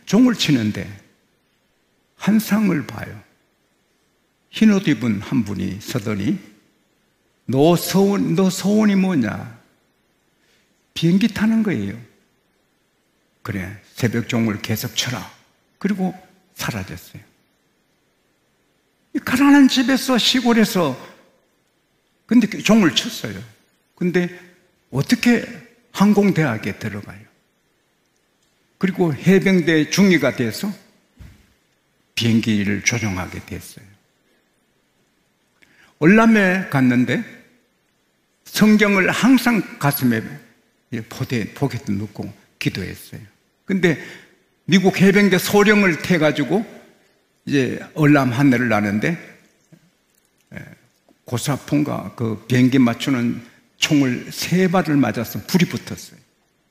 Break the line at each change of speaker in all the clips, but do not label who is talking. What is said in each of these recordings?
종을 치는데 한 상을 봐요. 흰 옷 입은 한 분이 서더니 너 소원이 뭐냐? 비행기 타는 거예요. 그래, 새벽 종을 계속 쳐라. 그리고 사라졌어요. 가난한 집에서, 시골에서 근데 종을 쳤어요. 근데 어떻게 항공대학에 들어가요? 그리고 해병대 중위가 돼서 비행기를 조종하게 됐어요. 월남에 갔는데 성경을 항상 가슴에 포켓에 넣고 기도했어요. 근데 미국 해병대 소령을 태가지고 이제 월남 하늘을 나는데 고사폰가 그 비행기 맞추는 총을 3발을 맞아서 불이 붙었어요.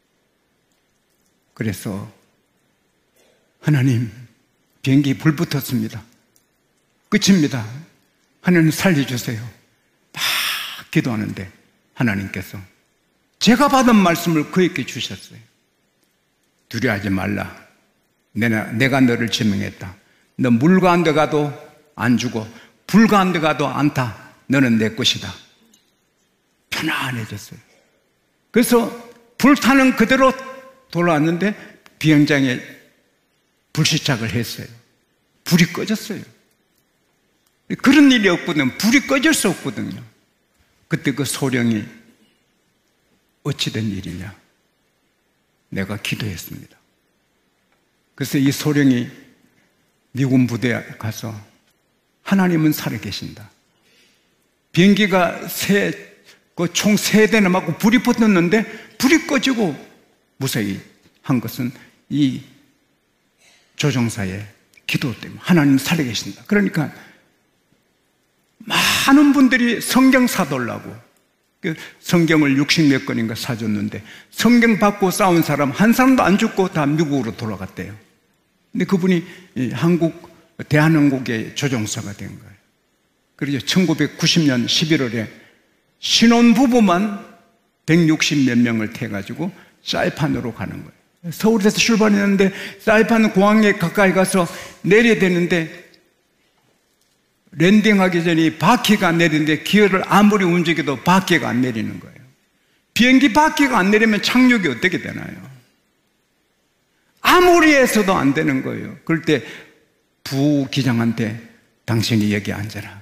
그래서 하나님, 비행기 불 붙었습니다. 끝입니다. 하나님 살려주세요. 막 기도하는데 하나님께서 제가 받은 말씀을 그에게 주셨어요. 두려워하지 말라. 내가 너를 지명했다. 너 물 가운데 가도 안 죽어. 불 가운데 가도 안 타. 너는 내 것이다. 편안해졌어요. 그래서 불타는 그대로 돌아왔는데 비행장에 불시착을 했어요. 불이 꺼졌어요. 그런 일이 없거든요. 불이 꺼질 수 없거든요. 그때 그 소령이 어찌 된 일이냐? 내가 기도했습니다. 그래서 이 소령이 미군 부대에 가서 하나님은 살아계신다. 비행기가 총 3대나 맞고 불이 붙었는데 불이 꺼지고 무사히 한 것은 이 조종사의 기도 때문에 하나님 살아계신다. 그러니까 많은 분들이 성경 사달라고 성경을 60몇 권인가 사줬는데 성경 받고 싸운 사람 한 사람도 안 죽고 다 미국으로 돌아갔대요. 근데 그분이 대한항공의 조종사가 된 거예요. 그래서 1990년 11월에 신혼부부만 160몇 명을 태가지고 사이판으로 가는 거예요. 서울에서 출발했는데 사이판 공항에 가까이 가서 내려야 되는데 랜딩하기 전에 바퀴가 안 내리는데 기어를 아무리 움직여도 바퀴가 안 내리는 거예요. 비행기 바퀴가 안 내리면 착륙이 어떻게 되나요? 아무리 해서도 안 되는 거예요. 그럴 때 부기장한테 당신이 여기 앉아라.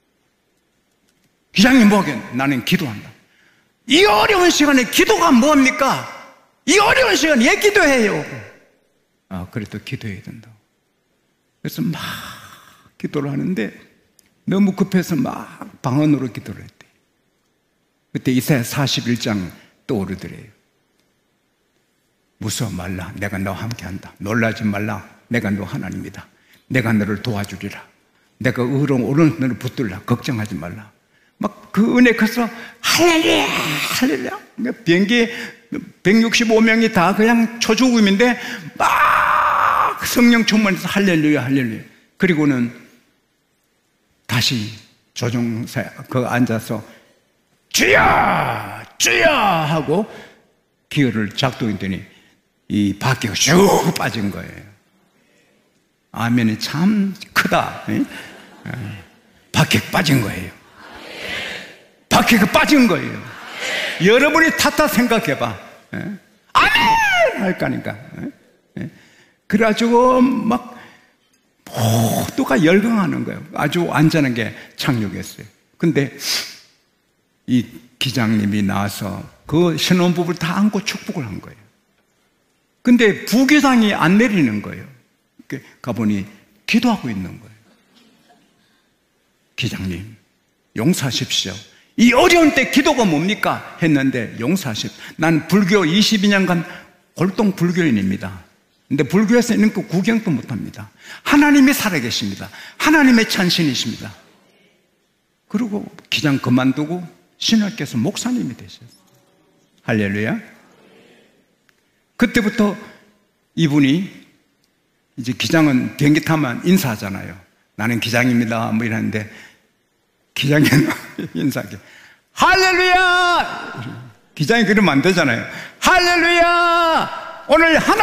기장님 뭐하겠노? 나는 기도한다. 이 어려운 시간에 기도가 뭡니까? 이 어려운 시간에 왜 기도해요? 그래도 기도해야 된다. 그래서 막 기도를 하는데 너무 급해서 막 방언으로 기도를 했대. 그때 이사야 41장 떠오르더래요. 무서워 말라. 내가 너와 함께한다. 놀라지 말라. 내가 너 하나님이다. 내가 너를 도와주리라. 내가 의로운 오른손으로 붙들라. 걱정하지 말라. 막 그 은혜 커서 할렐루야 할렐루야. 비행기 165명이 다 그냥 초죽음인데 막 성령 충만해서 할렐루야 할렐루야. 그리고는 다시 조종사 앉아서 주여 주여 하고 기어를 작동했더니 이 바퀴가 쭉 빠진 거예요. 아멘이 참 크다. 바퀴가 빠진 거예요. 바퀴가 빠진 거예요. 여러분이 탔다 생각해봐. 아멘! 할 거니까. 그래가지고 막 모두가 열광하는 거예요. 아주 안전하게 착륙했어요. 근데 이 기장님이 나와서 그 신혼부부를 다 안고 축복을 한 거예요. 근데 부기장이 안 내리는 거예요. 가보니 기도하고 있는 거예요. 기장님, 용서하십시오. 이 어려운 때 기도가 뭡니까? 했는데 용서하십시오. 난 불교 22년간 골동 불교인입니다. 근데 불교에서 있는 그 구경도 못합니다. 하나님이 살아계십니다. 하나님의 찬신이십니다. 그리고 기장 그만두고 신학교에서 목사님이 되셨어요. 할렐루야. 그때부터 이분이 이제 기장은 비행기 타면 인사하잖아요. 나는 기장입니다. 뭐 이러는데 기장이 인사하게 할렐루야. 기장이 그러면 안 되잖아요. 할렐루야. 오늘 하나